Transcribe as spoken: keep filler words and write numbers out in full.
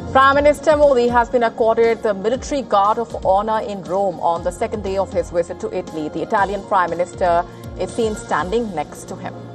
Prime Minister Modi has been accorded the Military Guard of Honor in Rome on the second day of his visit to Italy. The Italian Prime Minister is seen standing next to him.